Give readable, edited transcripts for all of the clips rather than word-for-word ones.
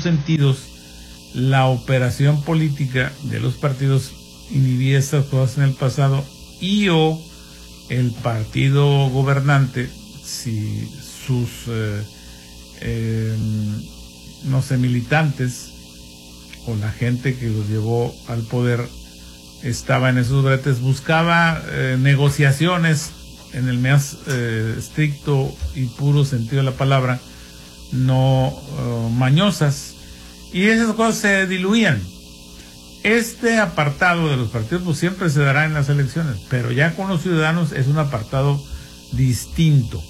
sentidos, la operación política de los partidos inhibía estas cosas en el pasado y o el partido gobernante, si sus no sé, militantes o la gente que los llevó al poder estaba en esos bretes, buscaba negociaciones en el más estricto y puro sentido de la palabra, no mañosas, y esas cosas se diluían. Este apartado de los partidos pues siempre se dará en las elecciones, pero ya con los ciudadanos es un apartado distinto.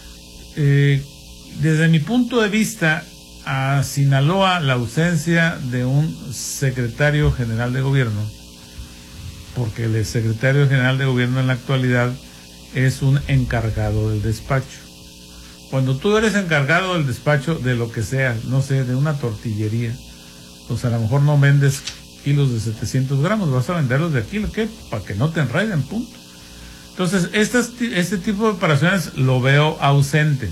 Desde mi punto de vista, a Sinaloa la ausencia de un secretario general de gobierno, porque el secretario general de gobierno en la actualidad es un encargado del despacho. Cuando tú eres encargado del despacho de lo que sea, no sé, de una tortillería, pues a lo mejor no vendes kilos de 700 gramos, vas a venderlos de kilo, ¿qué? Para que no te enreden, punto. Entonces, este tipo de operaciones lo veo ausente.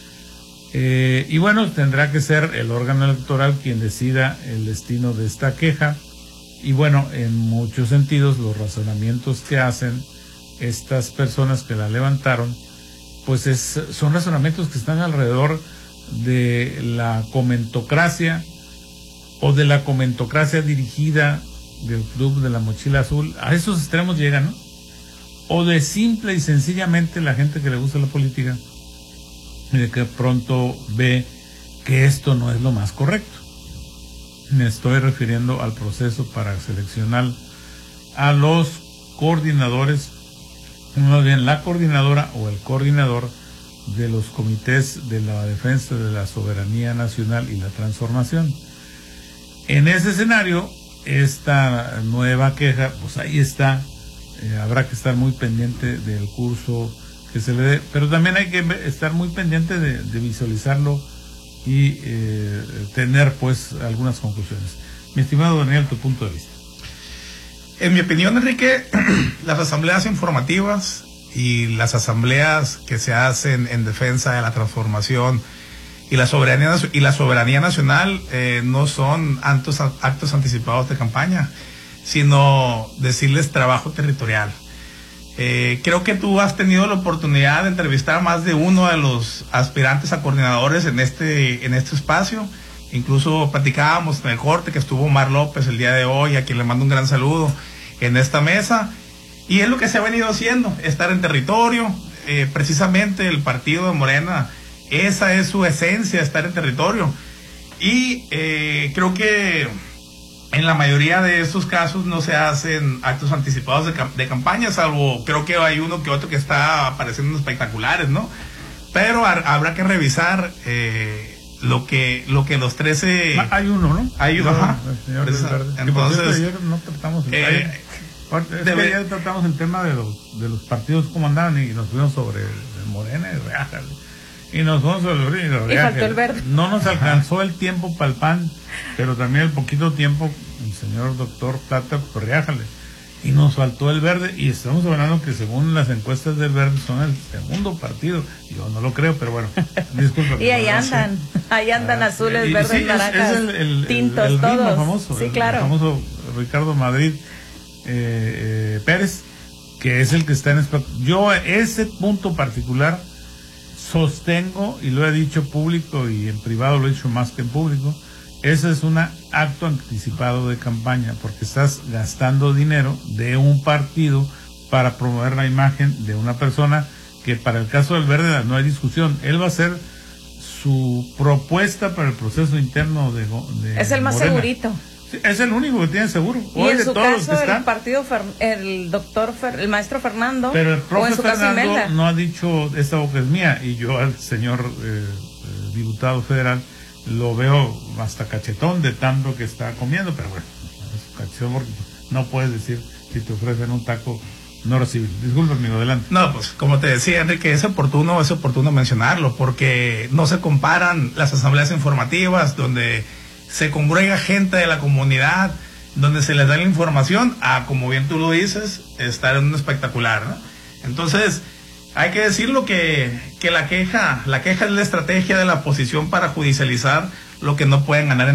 Y bueno, tendrá que ser el órgano electoral quien decida el destino de esta queja. Y bueno, en muchos sentidos, los razonamientos que hacen estas personas que la levantaron, pues son razonamientos que están alrededor de la comentocracia o de la comentocracia dirigida del Club de la Mochila Azul. A esos extremos llegan, ¿no? O de simple y sencillamente la gente que le gusta la política y de que pronto ve que esto no es lo más correcto. Me estoy refiriendo al proceso para seleccionar a los coordinadores, más bien la coordinadora o el coordinador de los comités de la defensa de la soberanía nacional y la transformación. En ese escenario, esta nueva queja, pues ahí está, habrá que estar muy pendiente del curso que se le dé, pero también hay que estar muy pendiente de visualizarlo y tener pues algunas conclusiones. Mi estimado Daniel, tu punto de vista. En mi opinión, Enrique, las asambleas informativas y las asambleas que se hacen en defensa de la transformación y la soberanía nacional no son actos anticipados de campaña, sino decirles trabajo territorial. Creo que tú has tenido la oportunidad de entrevistar a más de uno de los aspirantes a coordinadores en este espacio. Incluso platicábamos en el corte que estuvo Omar López el día de hoy, a quien le mando un gran saludo en esta mesa. Y es lo que se ha venido haciendo, estar en territorio. Precisamente el partido de Morena, esa es su esencia, estar en territorio. Y creo que en la mayoría de estos casos no se hacen actos anticipados de campaña, salvo creo que hay uno que otro que está apareciendo espectaculares, ¿no? Pero habrá que revisar lo que los 13... Hay uno, ¿no? Hay uno, ajá. Entonces, ayer no tratamos ayer tratamos el tema de los partidos como andaban y nos fuimos sobre Morena y Reájale. Y nos fuimos sobre y faltó el verde. No nos alcanzó el tiempo para el PAN, pero también el poquito tiempo, el señor doctor Plata, pues Reájale. Y nos faltó el verde, y estamos hablando que según las encuestas del verde son el segundo partido. Yo no lo creo, pero bueno, disculpe. Y ahí andan azules, verdes, sí, naranjas, es tintos, el todos. Famoso, sí, claro. El famoso Ricardo Madrid Pérez, que es el que está en... Yo ese punto particular sostengo, y lo he dicho público y en privado lo he dicho más que en público, ese es un acto anticipado de campaña, porque estás gastando dinero de un partido para promover la imagen de una persona que para el caso del Verde no hay discusión. Él va a hacer su propuesta para el proceso interno de es el más Morena. Segurito. Sí, es el único que tiene seguro. Y en su caso el partido, el maestro Fernando, pero el profe Fernando Imelda no ha dicho esta boca es mía, y yo al señor diputado federal lo veo hasta cachetón de tanto que está comiendo, pero bueno, es cachetón porque no puedes decir si te ofrecen un taco no recibir. Disculpe, amigo, adelante. No, pues como te decía, Enrique, es oportuno mencionarlo, porque no se comparan las asambleas informativas donde se congrega gente de la comunidad, donde se les da la información, a, como bien tú lo dices, estar en un espectacular, ¿no? Entonces, hay que decirlo que la queja es la estrategia de la oposición para judicializar lo que no pueden ganar en